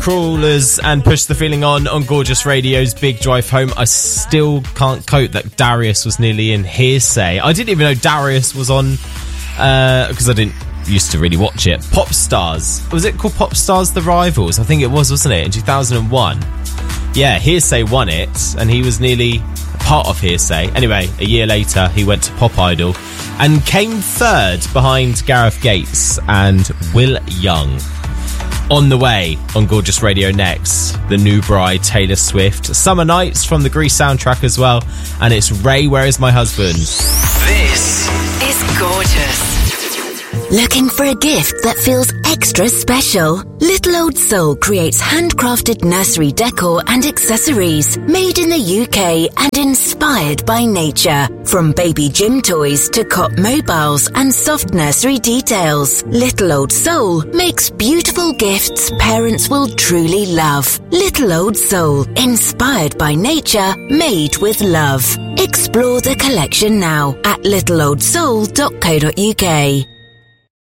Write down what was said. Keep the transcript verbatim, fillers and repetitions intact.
Crawlers and Push the Feeling On on Gorgeous Radio's Big Drive Home. I still can't cope that Darius was nearly in Hearsay. I didn't even know Darius was on, because uh, I didn't used to really watch it. Pop Stars. Was it called Pop Stars The Rivals? I think it was, wasn't it? In two thousand one. Yeah, Hearsay won it, and he was nearly part of Hearsay. Anyway, a year later, he went to Pop Idol and came third behind Gareth Gates and Will Young. On the way on Gorgeous Radio next, the new bride Taylor Swift, Summer Nights from the Grease soundtrack as well, and it's Ray, Where Is My Husband? This is Gorgeous. Looking for a gift that feels extra special? Little Old Soul creates handcrafted nursery decor and accessories made in the U K and inspired by nature. From baby gym toys to cot mobiles and soft nursery details, Little Old Soul makes beautiful gifts parents will truly love. Little Old Soul, inspired by nature, made with love. Explore the collection now at little old soul dot co dot uk.